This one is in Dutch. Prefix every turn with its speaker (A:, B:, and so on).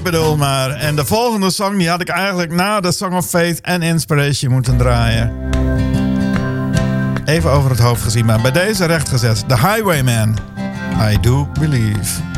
A: bedoel maar. En de volgende song die had ik eigenlijk na de Song of Faith en Inspiration moeten draaien. Even over het hoofd gezien, maar bij deze rechtgezet. The Highwayman. I Do Believe.